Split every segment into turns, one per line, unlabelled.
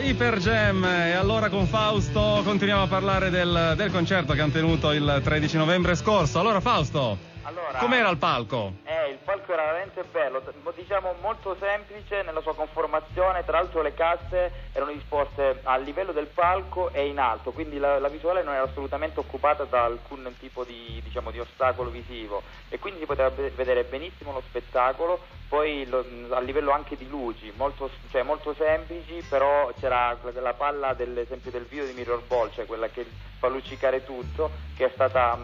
Hyper Jam. E allora con Fausto continuiamo a parlare del concerto che hanno tenuto il 13 novembre scorso. Allora Fausto, com'era il palco?
Il palco era veramente bello, diciamo molto semplice nella sua conformazione, tra l'altro le casse erano disposte a livello del palco e in alto, quindi la visuale non era assolutamente occupata da alcun tipo di ostacolo visivo e quindi si poteva vedere benissimo lo spettacolo. Poi a livello anche di luci, molto semplici, però c'era la palla dell'esempio del video di Mirror Ball, cioè quella che fa luccicare tutto, che è stata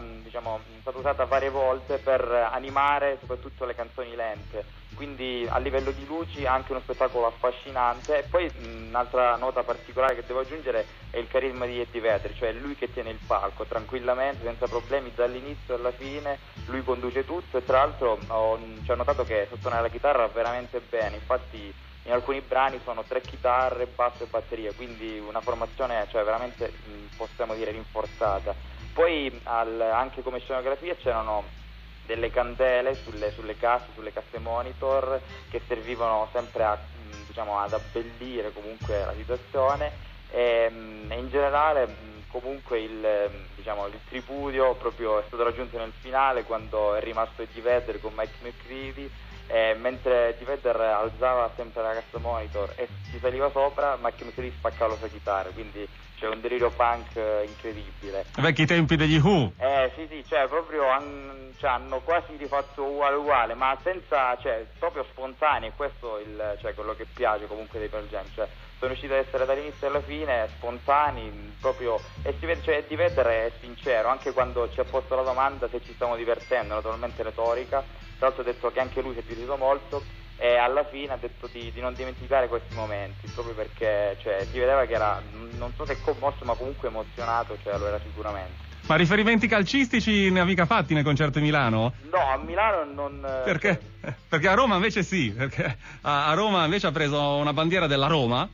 usata varie volte per animare soprattutto le canzoni lente. Quindi a livello di luci anche uno spettacolo affascinante. E poi un'altra nota particolare che devo aggiungere è il carisma di Eddie Vedder, cioè lui che tiene il palco tranquillamente, senza problemi, dall'inizio alla fine, lui conduce tutto e tra l'altro ho notato che suona la chitarra veramente bene, infatti in alcuni brani sono 3 chitarre, basso e batteria, quindi una formazione veramente possiamo dire rinforzata. Poi anche come scenografia c'erano delle candele sulle casse monitor che servivano sempre ad abbellire comunque la situazione e in generale comunque il tripudio proprio è stato raggiunto nel finale quando è rimasto Eddie Vedder con Mike McCready. Mentre Eddie Vedder alzava sempre la cassa monitor e si saliva sopra, Mike McCready spaccava la sua chitarra, quindi c'è un delirio punk incredibile.
Vecchi tempi degli Who.
Sì, proprio hanno quasi rifatto uguale, ma senza, proprio spontanei, e questo quello che piace comunque dei Pearl Jam, sono riusciti ad essere dall'inizio alla fine spontanei, proprio, e si vede, Eddie Vedder è sincero, anche quando ci ha posto la domanda se ci stiamo divertendo, naturalmente retorica, tra l'altro ha detto che anche lui si è divertito molto e alla fine ha detto di non dimenticare questi momenti, proprio perché si vedeva che era, non so se commosso, ma comunque emozionato, lo era sicuramente.
Ma riferimenti calcistici ne ha mica fatti nel concerto di Milano?
No, a Milano non...
Perché? Perché a Roma invece sì, perché a Roma invece ha preso una bandiera della Roma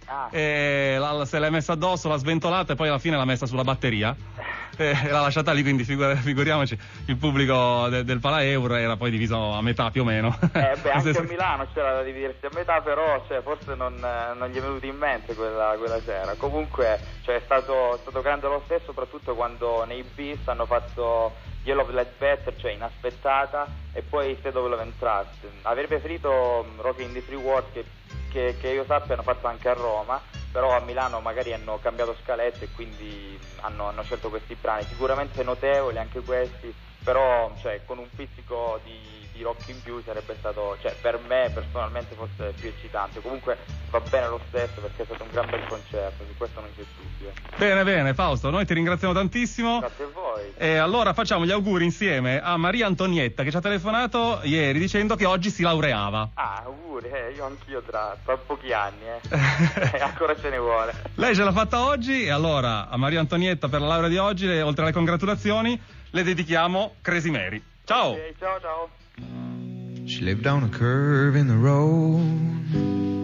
e se l'è messa addosso, l'ha sventolata e poi alla fine l'ha messa sulla batteria e l'ha lasciata lì, quindi figuriamoci, il pubblico del Pala Euro era poi diviso a metà più o meno.
Anche a Milano c'era da dividersi a metà, però forse non gli è venuto in mente quella sera. Comunque è stato grande lo stesso, soprattutto quando nei Beast hanno fatto Yellow Light Better, inaspettata, e poi State of Love and Trust. Avrei preferito Rockin' in the Free World che io sappia hanno fatto anche a Roma, però a Milano magari hanno cambiato scalette e quindi hanno scelto questi brani, sicuramente notevoli anche questi, però con un pizzico di rock in più sarebbe stato, per me personalmente forse più eccitante. Comunque va bene lo stesso perché è stato un gran bel concerto, su questo non c'è dubbio.
Bene Fausto, noi ti ringraziamo tantissimo.
Grazie a voi.
E allora facciamo gli auguri insieme a Maria Antonietta che ci ha telefonato ieri dicendo che oggi si laureava.
Auguri, io anch'io tra pochi anni, ancora ce ne vuole.
Lei ce l'ha fatta oggi e allora a Maria Antonietta per la laurea di oggi, oltre alle congratulazioni, le dedichiamo Crazy Mary. Ciao!
Okay, ciao!
She lived on a curve in the road.